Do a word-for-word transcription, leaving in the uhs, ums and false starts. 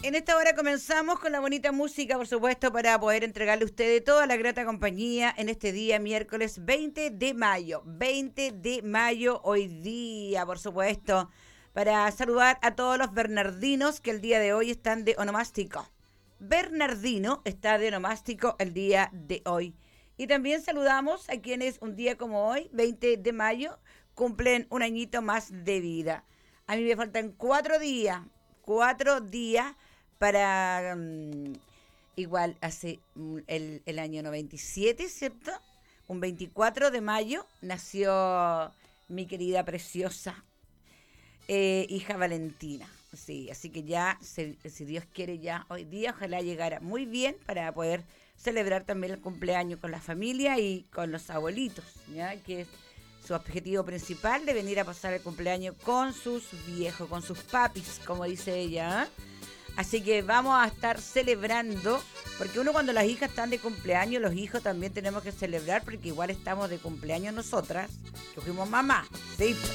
En esta hora comenzamos con la bonita música, por supuesto, para poder entregarle a ustedes toda la grata compañía en este día, miércoles veinte de mayo. veinte de mayo, hoy día, por supuesto, para saludar a todos los bernardinos que el día de hoy están de onomástico. Bernardino está de onomástico el día de hoy. Y también saludamos a quienes un día como hoy, veinte de mayo, cumplen un añito más de vida. A mí me faltan cuatro días, cuatro días para, um, igual hace um, el, el año noventa y siete, ¿cierto? Un veinticuatro de mayo nació mi querida preciosa eh, hija Valentina. Sí, así que ya, si, si Dios quiere, ya hoy día ojalá llegara muy bien para poder celebrar también el cumpleaños con la familia y con los abuelitos, ¿ya? Que es su objetivo principal de venir a pasar el cumpleaños con sus viejos, con sus papis, como dice ella, ¿eh? Así que vamos a estar celebrando, porque uno cuando las hijas están de cumpleaños, los hijos también tenemos que celebrar, porque igual estamos de cumpleaños nosotras, que fuimos mamá, ¿sí?